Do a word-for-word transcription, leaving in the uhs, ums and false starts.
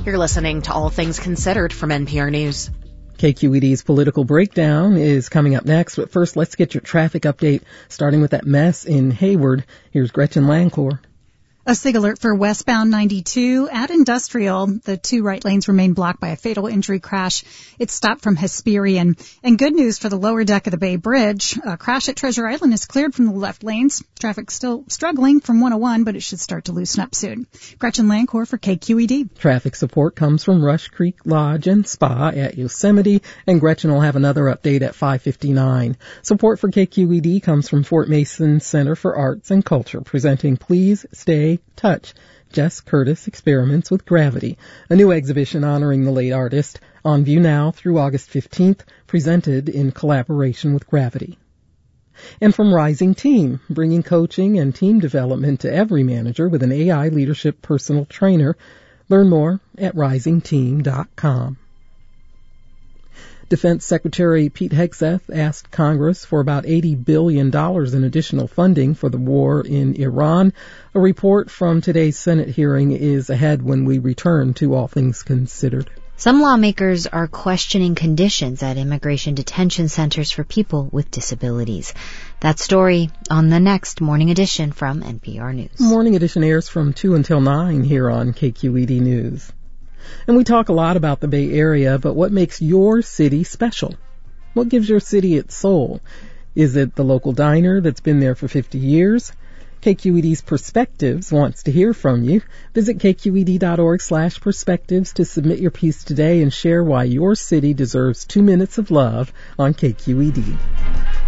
You're listening to All Things Considered from N P R News. K Q E D's Political Breakdown is coming up next, but first let's get your traffic update, starting with that mess in Hayward. Here's Gretchen Lancor. A SIG alert for westbound ninety-two at Industrial. The two right lanes remain blocked by a fatal injury crash. It stopped from Hesperian. And good news for the lower deck of the Bay Bridge. A crash at Treasure Island is cleared from the left lanes. Traffic still struggling from one oh one, but it should start to loosen up soon. Gretchen Lancor for K Q E D. Traffic support comes from Rush Creek Lodge and Spa at Yosemite, and Gretchen will have another update at five fifty-nine. Support for K Q E D comes from Fort Mason Center for Arts and Culture, presenting Please Stay Touch, Jess Curtis Experiments with Gravity, a new exhibition honoring the late artist, on view now through August fifteenth, presented in collaboration with Gravity. And from Rising Team, bringing coaching and team development to every manager with an A I leadership personal trainer. Learn more at rising team dot com. Defense Secretary Pete Hegseth asked Congress for about eighty billion dollars in additional funding for the war in Iran. A report from today's Senate hearing is ahead when we return to All Things Considered. Some lawmakers are questioning conditions at immigration detention centers for people with disabilities. That story on the next Morning Edition from N P R News. Morning Edition airs from two until nine here on K Q E D News. And we talk a lot about the Bay Area, but what makes your city special? What gives your city its soul? Is it the local diner that's been there for fifty years? K Q E D's Perspectives wants to hear from you. Visit k q e d dot org slash perspectives to submit your piece today and share why your city deserves two minutes of love on K Q E D.